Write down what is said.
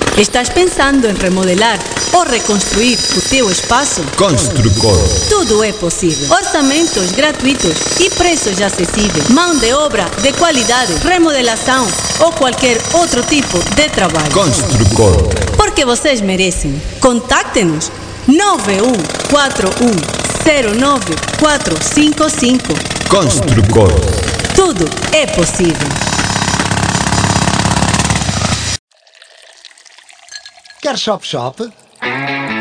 Estás pensando em remodelar ou reconstruir o teu espaço? Construcor. Tudo é possível. Orçamentos gratuitos e preços acessíveis. Mão de obra de qualidade, remodelação ou qualquer outro tipo de trabalho. Construcor. Porque vocês merecem. Contacte-nos 9141095455. Construcor. Tudo é possível. Quer shop?